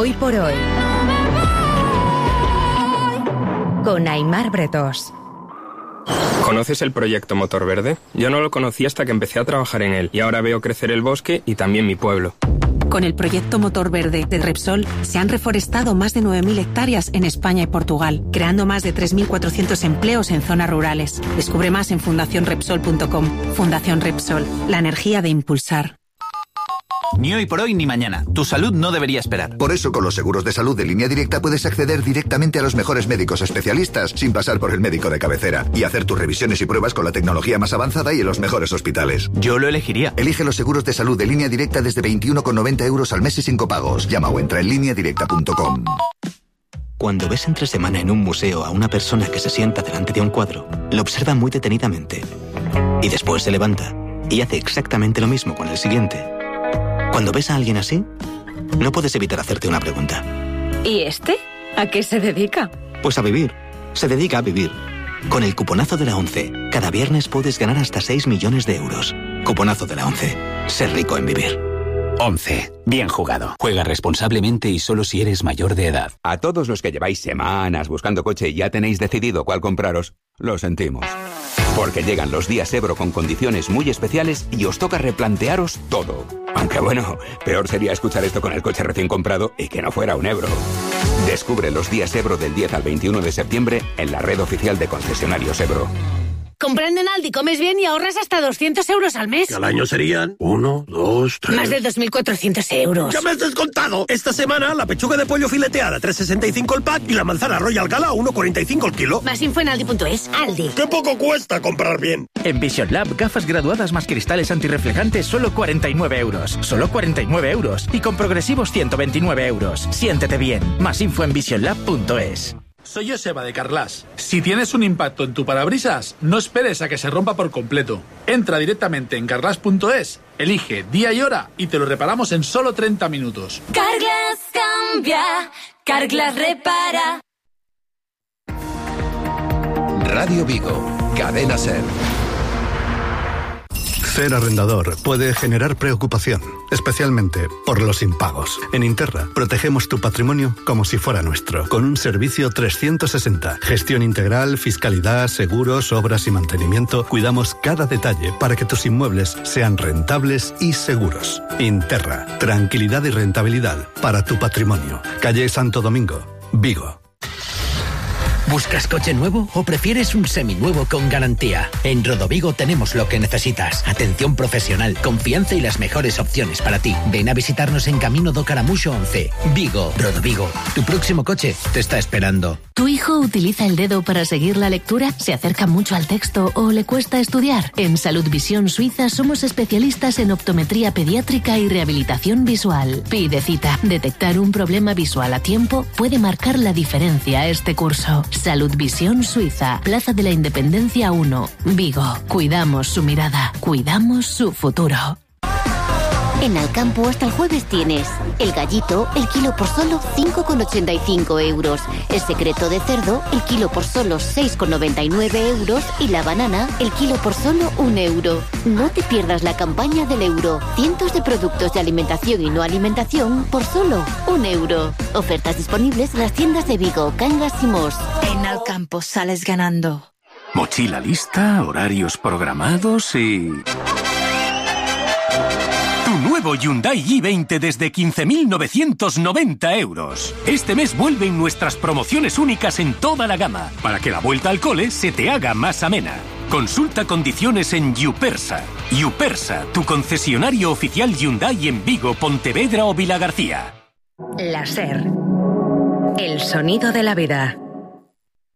Hoy por hoy, con Aimar Bretós. ¿Conoces el proyecto Motor Verde? Yo no lo conocí hasta que empecé a trabajar en él y ahora veo crecer el bosque y también mi pueblo. Con el proyecto Motor Verde de Repsol se han reforestado más de 9.000 hectáreas en España y Portugal, creando más de 3.400 empleos en zonas rurales. Descubre más en fundacionrepsol.com. Fundación Repsol, la energía de impulsar. Ni hoy por hoy ni mañana. Tu salud no debería esperar. Por eso, con los seguros de salud de Línea Directa puedes acceder directamente a los mejores médicos especialistas sin pasar por el médico de cabecera y hacer tus revisiones y pruebas con la tecnología más avanzada y en los mejores hospitales. Yo lo elegiría. Elige los seguros de salud de Línea Directa desde 21,90 € al mes y sin copagos. Llama o entra en lineadirecta.com. Cuando ves entre semana en un museo a una persona que se sienta delante de un cuadro, lo observa muy detenidamente y después se levanta y hace exactamente lo mismo con el siguiente. Cuando ves a alguien así, no puedes evitar hacerte una pregunta. ¿Y este? ¿A qué se dedica? Pues a vivir. Se dedica a vivir. Con el cuponazo de la ONCE, cada viernes puedes ganar hasta 6 millones de euros. Cuponazo de la ONCE. Ser rico en vivir. 11. Bien jugado. Juega responsablemente y solo si eres mayor de edad. A todos los que lleváis semanas buscando coche y ya tenéis decidido cuál compraros, lo sentimos. Porque llegan los días Ebro con condiciones muy especiales y os toca replantearos todo. Aunque bueno, peor sería escuchar esto con el coche recién comprado y que no fuera un Ebro. Descubre los días Ebro del 10 al 21 de septiembre en la red oficial de concesionarios Ebro. Comprando en Aldi comes bien y ahorras hasta 200 € al mes. Que al año serían 1, 2, 3... Más de 2.400 euros. ¡Ya me has descontado! Esta semana la pechuga de pollo fileteada 3,65 el pack y la manzana Royal Gala 1,45 el kilo. Más info en Aldi.es. Aldi. ¡Qué poco cuesta comprar bien! En Vision Lab, gafas graduadas más cristales antirreflejantes, solo 49 €. Solo 49 €. Y con progresivos 129 €. Siéntete bien. Más info en visionlab.es. Soy Joseba de Carglass. Si tienes un impacto en tu parabrisas, no esperes a que se rompa por completo. Entra directamente en carglass.es, elige día y hora y te lo reparamos en solo 30 minutos. Carglass cambia, Carglass repara. Radio Vigo, Cadena Ser. Ser arrendador puede generar preocupación, especialmente por los impagos. En Interra protegemos tu patrimonio como si fuera nuestro, con un servicio 360. Gestión integral, fiscalidad, seguros, obras y mantenimiento. Cuidamos cada detalle para que tus inmuebles sean rentables y seguros. Interra, tranquilidad y rentabilidad para tu patrimonio. Calle Santo Domingo, Vigo. ¿Buscas coche nuevo o prefieres un seminuevo con garantía? En Rodovigo tenemos lo que necesitas. Atención profesional, confianza y las mejores opciones para ti. Ven a visitarnos en Camino do Caramuxo 11. Vigo, Rodovigo. Tu próximo coche te está esperando. ¿Tu hijo utiliza el dedo para seguir la lectura? ¿Se acerca mucho al texto o le cuesta estudiar? En Salud Visión Suiza somos especialistas en optometría pediátrica y rehabilitación visual. Pide cita. Detectar un problema visual a tiempo puede marcar la diferencia este curso. Salud Visión Suiza, Plaza de la Independencia 1, Vigo. Cuidamos su mirada, cuidamos su futuro. En Alcampo hasta el jueves tienes el gallito, el kilo por solo 5,85 €, el secreto de cerdo, el kilo por solo 6,99 € y la banana, el kilo por solo 1 €. No te pierdas la campaña del euro. Cientos de productos de alimentación y no alimentación por solo 1 €. Ofertas disponibles en las tiendas de Vigo, Cangas y Mos. En Alcampo sales ganando. Mochila lista, horarios programados y... Nuevo Hyundai i20 desde 15.990 €. Este mes vuelven nuestras promociones únicas en toda la gama, para que la vuelta al cole se te haga más amena. Consulta condiciones en Yupersa. Yupersa, tu concesionario oficial Hyundai en Vigo, Pontevedra o Vilagarcía. La Ser. El sonido de la vida.